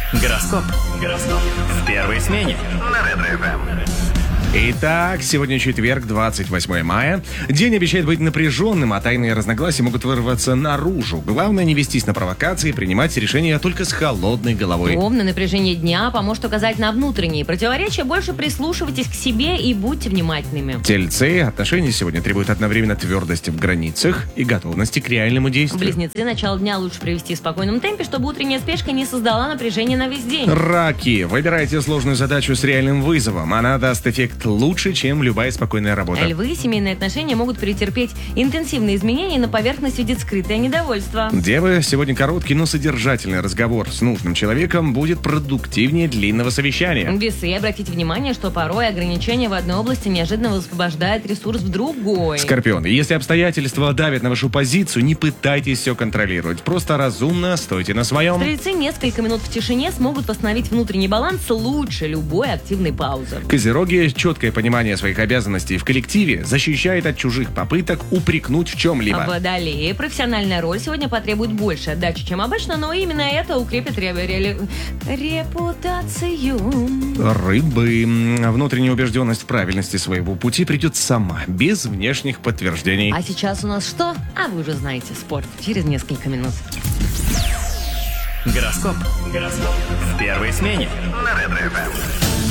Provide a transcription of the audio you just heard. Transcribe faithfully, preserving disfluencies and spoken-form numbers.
Гороскоп. Гороскоп. В первой смене. На Ретро-эф эм. Итак, сегодня четверг, двадцать восьмое мая. День обещает быть напряженным, а тайные разногласия могут вырваться наружу. Главное не вестись на провокации и принимать решения только с холодной головой. Ровное напряжение дня поможет указать на внутренние противоречия. Больше прислушивайтесь к себе и будьте внимательными. Тельцы, отношения сегодня требуют одновременно твердости в границах и готовности к реальному действию. Близнецы, начало дня лучше провести в спокойном темпе, чтобы утренняя спешка не создала напряжение на весь день. Раки, выбирайте сложную задачу с реальным вызовом. Она даст эффект лучше, чем любая спокойная работа. Львы, семейные отношения могут претерпеть интенсивные изменения, и на поверхность видит скрытое недовольство. Девы, сегодня короткий, но содержательный разговор с нужным человеком будет продуктивнее длинного совещания. Весы, обратите внимание, что порой ограничения в одной области неожиданно высвобождает ресурс в другой. Скорпион, если обстоятельства давят на вашу позицию, не пытайтесь все контролировать. Просто разумно стойте на своем. Стрельцы несколько минут в тишине смогут восстановить внутренний баланс лучше любой активной паузы. Козероги, четкое понимание своих обязанностей в коллективе защищает от чужих попыток упрекнуть в чем-либо. Водолеи, профессиональная роль сегодня потребует больше отдачи, чем обычно, но именно это укрепит ре- ре- репутацию. Рыбы, внутренняя убежденность в правильности своего пути придет сама, без внешних подтверждений. А сейчас у нас что? А вы уже знаете, спорт через несколько минут. Гороскоп. Гороскоп. В первой смене. На Ретро-эф эм.